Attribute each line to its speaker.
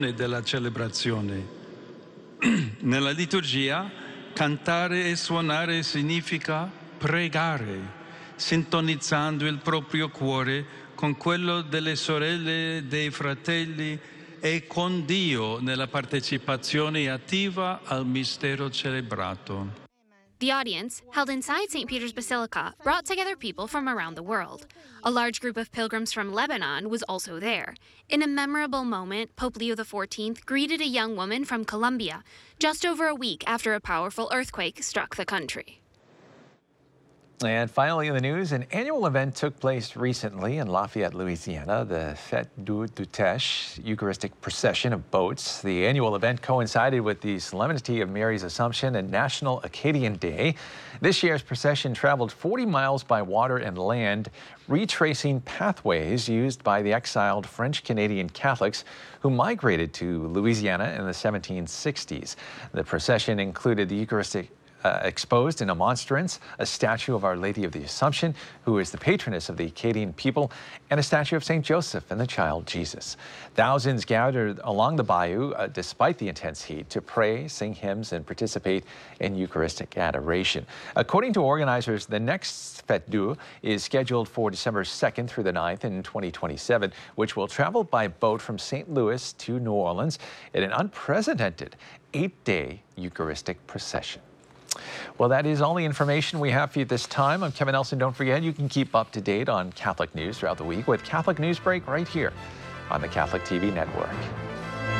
Speaker 1: della celebrazione. Nella liturgia, cantare e suonare significa pregare, sintonizzando il proprio cuore con quello delle sorelle e dei fratelli e con Dio nella partecipazione attiva al mistero celebrato.
Speaker 2: The audience, held inside St. Peter's Basilica, brought together people from around the world. A large group of pilgrims from Lebanon was also there. In a memorable moment, Pope Leo XIV greeted a young woman from Colombia, just over a week after a powerful earthquake struck the country.
Speaker 3: And finally in the news, an annual event took place recently in Lafayette, Louisiana, the Fête du Teche Eucharistic Procession of Boats. The annual event coincided with the Solemnity of Mary's Assumption and National Acadian Day. This year's procession traveled 40 miles by water and land, retracing pathways used by the exiled French-Canadian Catholics who migrated to Louisiana in the 1760s. The procession included the Eucharistic exposed in a monstrance, a statue of Our Lady of the Assumption, who is the patroness of the Acadian people, and a statue of St. Joseph and the child Jesus. Thousands gathered along the bayou despite the intense heat to pray, sing hymns, and participate in Eucharistic adoration. According to organizers, the next Fête du is scheduled for December 2nd through the 9th in 2027, which will travel by boat from St. Louis to New Orleans in an unprecedented 8-day Eucharistic procession. Well, that is all the information we have for you this time. I'm Kevin Nelson. Don't forget, you can keep up to date on Catholic news throughout the week with Catholic News Break right here on the Catholic TV Network.